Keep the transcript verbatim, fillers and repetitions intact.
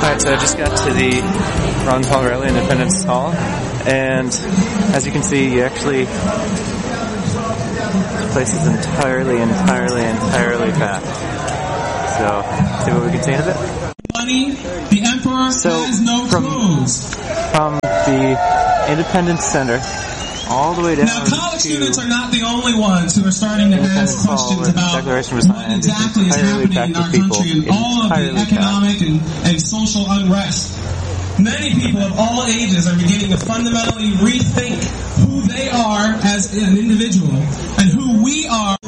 Alright, so I just got to the Ron Paul Reilly Independence Hall, and as you can see, you actually, this place is entirely, entirely, entirely packed. So, see what we can see in a bit? Money, the emperor so has no from, clothes. From the Independence Center all the way down now, college to students are not the only ones who are starting to ask questions about what exactly is happening in our country and all of the economic and, and social unrest. Many people of all ages are beginning to fundamentally rethink who they are as an individual and who we are.